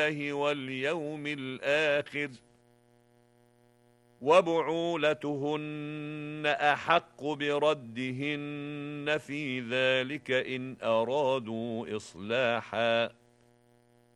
بالله واليوم الآخر وبعولتهن أحق بردهن في ذلك إن أرادوا إصلاحا